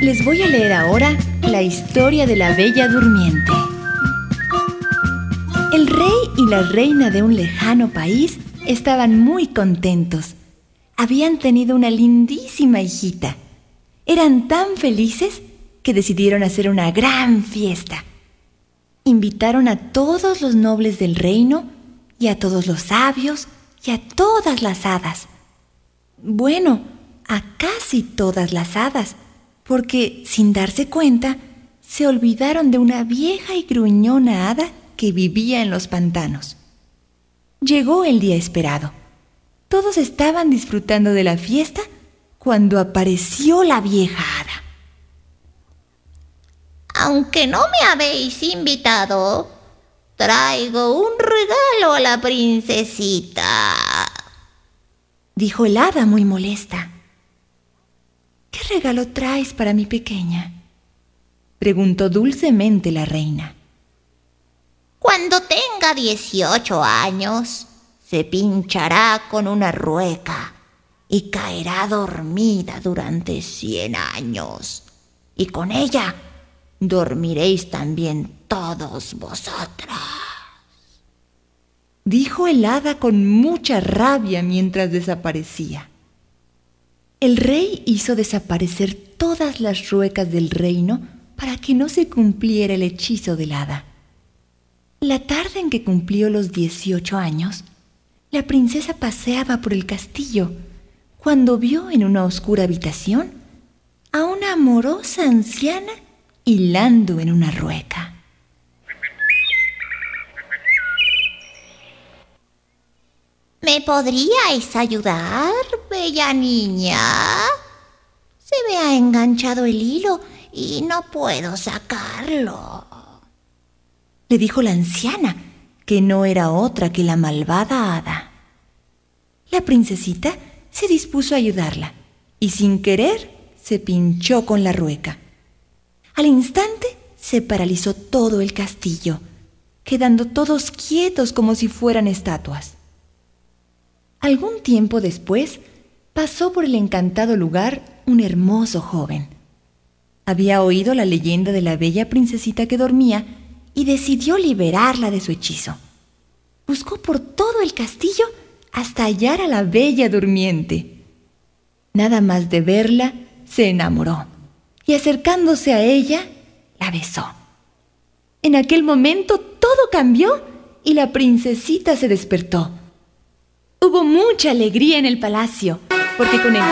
Les voy a leer ahora la historia de la Bella Durmiente. El rey y la reina de un lejano país estaban muy contentos. Habían tenido una lindísima hijita. Eran tan felices que decidieron hacer una gran fiesta. Invitaron a todos los nobles del reino y a todos los sabios y a todas las hadas. Bueno, a casi todas las hadas, porque sin darse cuenta, se olvidaron de una vieja y gruñona hada que vivía en los pantanos. Llegó el día esperado. Todos estaban disfrutando de la fiesta cuando apareció la vieja hada. Aunque no me habéis invitado, traigo un regalo a la princesita, dijo el hada muy molesta. ¿Qué regalo traes para mi pequeña?, preguntó dulcemente la reina. Cuando tenga 18 años, se pinchará con una rueca y caerá dormida durante 100 años. Y con ella dormiréis también todos vosotros, dijo el hada con mucha rabia mientras desaparecía. El rey hizo desaparecer todas las ruecas del reino para que no se cumpliera el hechizo del hada. La tarde en que cumplió los 18 años, la princesa paseaba por el castillo cuando vio en una oscura habitación a una amorosa anciana hilando en una rueca. ¿Me podríais ayudar, bella niña? Se me ha enganchado el hilo y no puedo sacarlo, le dijo la anciana, que no era otra que la malvada hada. La princesita se dispuso a ayudarla y sin querer se pinchó con la rueca. Al instante se paralizó todo el castillo, quedando todos quietos como si fueran estatuas. Algún tiempo después pasó por el encantado lugar un hermoso joven. Había oído la leyenda de la bella princesita que dormía y decidió liberarla de su hechizo. Buscó por todo el castillo hasta hallar a la Bella Durmiente. Nada más de verla, se enamoró y acercándose a ella, la besó. En aquel momento todo cambió y la princesita se despertó. Hubo mucha alegría en el palacio, porque con el